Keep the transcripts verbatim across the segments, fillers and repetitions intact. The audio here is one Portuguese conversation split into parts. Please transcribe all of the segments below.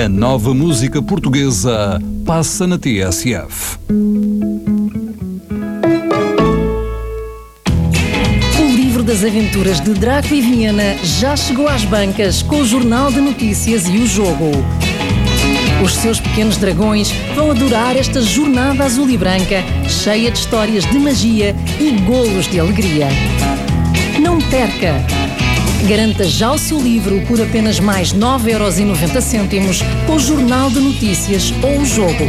A nova música portuguesa passa na T S F. O livro das aventuras de Draco e Viena já chegou às bancas com o Jornal de Notícias e o Jogo. Os seus pequenos dragões vão adorar esta jornada azul e branca, cheia de histórias de magia e golos de alegria. Não perca! Garanta já o seu livro por apenas mais nove euros e noventa cêntimos com o Jornal de Notícias ou o Jogo.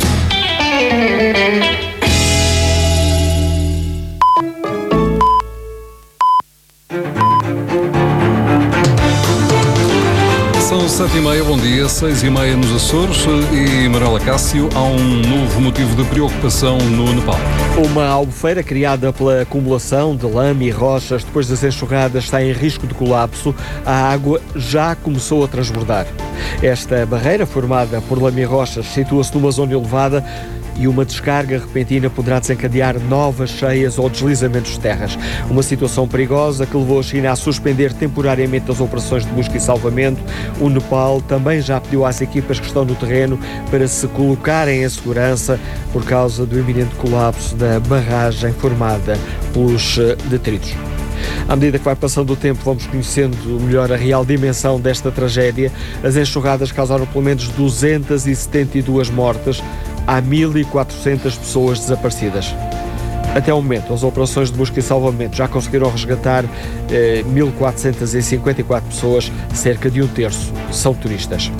São sete e meia, bom dia, seis e meia nos Açores e Manuela Cássio, há um novo motivo de preocupação no Nepal. Uma albufeira criada pela acumulação de lama e rochas depois das enxurradas está em risco de colapso. A água já começou a transbordar. Esta barreira, formada por lama e rochas, situa-se numa zona elevada e uma descarga repentina poderá desencadear novas cheias ou deslizamentos de terras. Uma situação perigosa que levou a China a suspender temporariamente as operações de busca e salvamento. O Nepal também já pediu às equipas que estão no terreno para se colocarem em segurança por causa do iminente colapso da barragem formada pelos detritos. À medida que vai passando o tempo, vamos conhecendo melhor a real dimensão desta tragédia. As enxurradas causaram pelo menos duzentas e setenta e duas mortes. Há mil e quatrocentas pessoas desaparecidas. Até o momento, as operações de busca e salvamento já conseguiram resgatar eh, mil quatrocentas e cinquenta e quatro pessoas, cerca de um terço são turistas.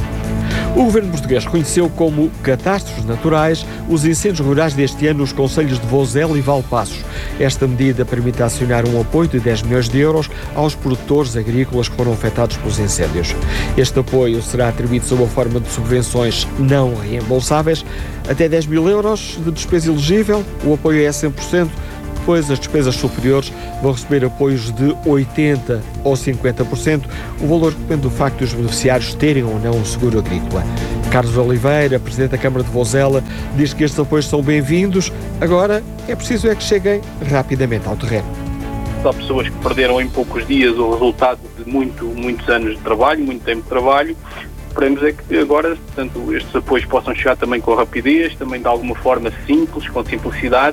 O governo português reconheceu como catástrofes naturais os incêndios rurais deste ano nos concelhos de Vozela e Valpaços. Esta medida permite acionar um apoio de dez milhões de euros aos produtores agrícolas que foram afetados pelos incêndios. Este apoio será atribuído sob a forma de subvenções não reembolsáveis, até dez mil euros de despesa elegível, o apoio é a cem por cento. Depois, as despesas superiores vão receber apoios de oitenta por cento ou cinquenta por cento. O valor depende do facto de os beneficiários terem ou não um seguro agrícola. Carlos Oliveira, Presidente da Câmara de Vozela, diz que estes apoios são bem-vindos. Agora, é preciso é que cheguem rapidamente ao terreno. Há pessoas que perderam em poucos dias o resultado de muito, muitos anos de trabalho, muito tempo de trabalho. Esperemos é que agora, portanto, estes apoios possam chegar também com rapidez, também de alguma forma simples, com simplicidade,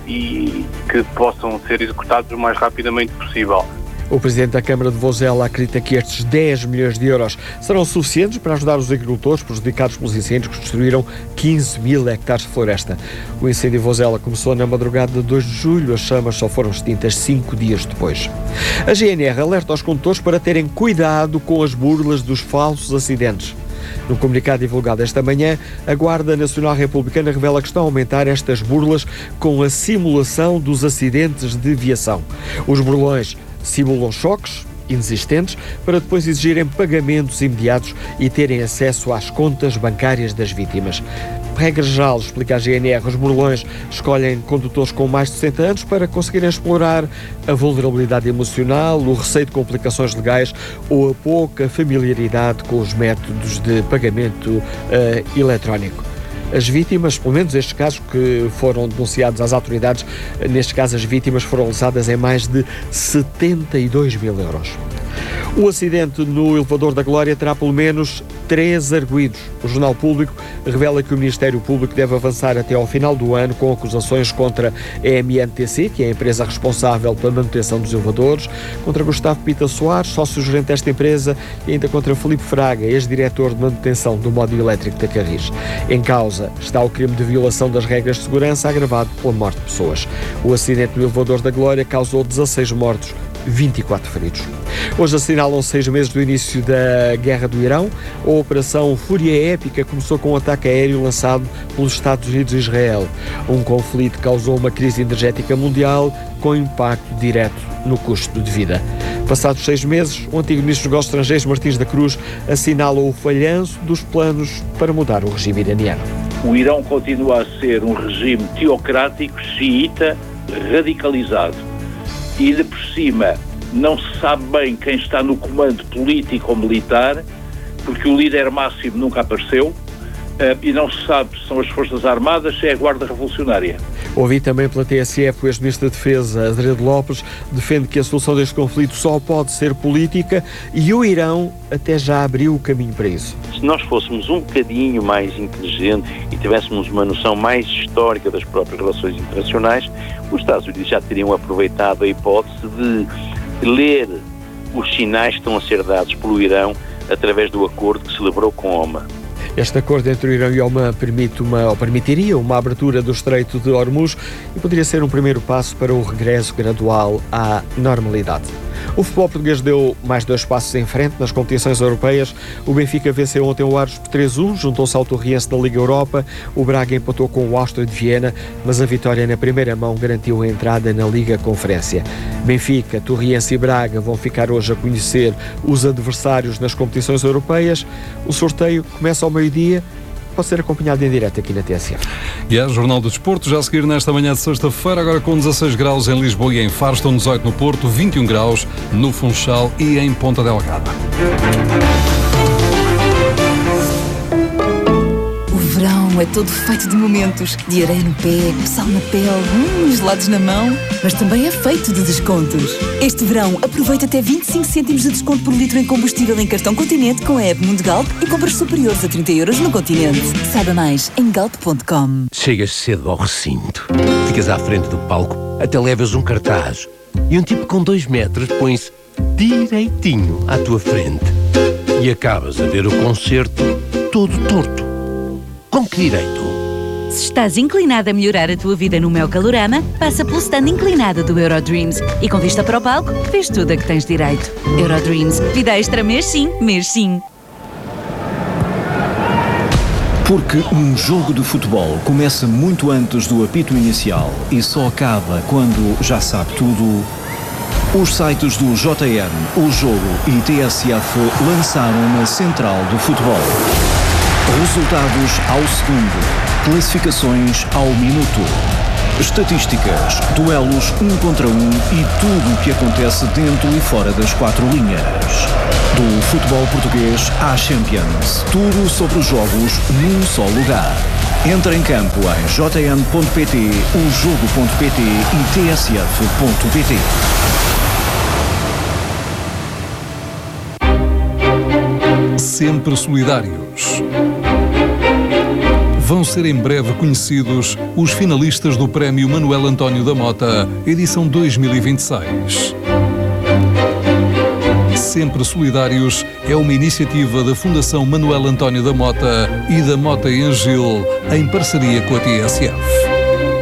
e que possam ser executados o mais rapidamente possível. O Presidente da Câmara de Vozela acredita que estes dez milhões de euros serão suficientes para ajudar os agricultores prejudicados pelos incêndios que destruíram quinze mil hectares de floresta. O incêndio em Vozela começou na madrugada de dois de julho, as chamas só foram extintas cinco dias depois. A G N R alerta aos condutores para terem cuidado com as burlas dos falsos acidentes. No comunicado divulgado esta manhã, a Guarda Nacional Republicana revela que estão a aumentar estas burlas com a simulação dos acidentes de viação. Os burlões simulam choques inexistentes para depois exigirem pagamentos imediatos e terem acesso às contas bancárias das vítimas. Regra geral, explica a G N R, os burlões escolhem condutores com mais de sessenta anos para conseguirem explorar a vulnerabilidade emocional, o receio de complicações legais ou a pouca familiaridade com os métodos de pagamento uh, eletrónico. As vítimas, pelo menos estes casos que foram denunciados às autoridades, neste caso as vítimas foram lesadas em mais de setenta e dois mil euros. O acidente no elevador da Glória terá pelo menos três arguidos. O Jornal Público revela que o Ministério Público deve avançar até ao final do ano com acusações contra a M N T C, que é a empresa responsável pela manutenção dos elevadores, contra Gustavo Pita Soares, sócio-gerente desta empresa, e ainda contra Filipe Fraga, ex-diretor de manutenção do módulo elétrico da Carris. Em causa está o crime de violação das regras de segurança agravado pela morte de pessoas. O acidente no elevador da Glória causou dezasseis mortos, vinte e quatro feridos. Hoje assinalam seis meses do início da guerra do Irão. A Operação Fúria Épica começou com um ataque aéreo lançado pelos Estados Unidos e Israel. Um conflito causou uma crise energética mundial com impacto direto no custo de vida. Passados seis meses, o antigo ministro dos Negócios Estrangeiros, Martins da Cruz, assinala o falhanço dos planos para mudar o regime iraniano. O Irão continua a ser um regime teocrático, xiita, radicalizado. E, de por cima, não se sabe bem quem está no comando político ou militar, porque o líder máximo nunca apareceu, e não se sabe se são as Forças Armadas, se é a Guarda Revolucionária. Ouvi também pela T S F o ex-ministro da Defesa, Azeredo Lopes, defende que a solução deste conflito só pode ser política e o Irão até já abriu o caminho para isso. Se nós fôssemos um bocadinho mais inteligentes e tivéssemos uma noção mais histórica das próprias relações internacionais, os Estados Unidos já teriam aproveitado a hipótese de ler os sinais que estão a ser dados pelo Irão através do acordo que celebrou com Oman. Este acordo entre o Irão e Oman permite uma, ou permitiria uma abertura do Estreito de Hormuz e poderia ser um primeiro passo para o regresso gradual à normalidade. O futebol português deu mais dois passos em frente nas competições europeias. O Benfica venceu ontem o Aros por três a um, juntou-se ao Torriense da Liga Europa. O Braga empatou com o Áustria de Viena, mas a vitória na primeira mão garantiu a entrada na Liga Conferência. Benfica, Torriense e Braga vão ficar hoje a conhecer os adversários nas competições europeias. O sorteio começa ao meio-dia. Pode ser acompanhado em direto aqui na T S F. E é o Jornal do Desporto, já a seguir nesta manhã de sexta-feira, agora com dezasseis graus em Lisboa e em Faro, estão dezoito no Porto, vinte e um graus no Funchal e em Ponta Delgada. O verão é todo feito de momentos, de areia no pé, sal na pele, hum, gelados na mão, mas também é feito de descontos. Este verão, aproveita até vinte e cinco cêntimos de desconto por litro em combustível em cartão Continente com a app Mundigalp e compras superiores a trinta euros no Continente. Saiba mais em galp ponto com. Chegas cedo ao recinto, ficas à frente do palco, até levas um cartaz e um tipo com dois metros põe-se direitinho à tua frente e acabas a ver o concerto todo torto. Com que direito? Se estás inclinado a melhorar a tua vida no meu Calorama, passa pelo stand inclinado do Eurodreams e com vista para o palco, vês tudo a que tens direito. Eurodreams, vida extra mês sim, mês sim. Porque um jogo de futebol começa muito antes do apito inicial e só acaba quando já sabe tudo, os sites do J N, O Jogo e T S F lançaram uma central do futebol. Resultados ao segundo, classificações ao minuto, estatísticas, duelos um contra um e tudo o que acontece dentro e fora das quatro linhas. Do futebol português à Champions, tudo sobre os jogos num só lugar. Entra em campo em j n ponto p t, o jogo ponto p t e t s f ponto p t. Sempre solidários. Vão ser em breve conhecidos os finalistas do Prémio Manuel António da Mota, edição dois mil e vinte e seis. Sempre Solidários é uma iniciativa da Fundação Manuel António da Mota e da Mota Engil, em parceria com a T S F.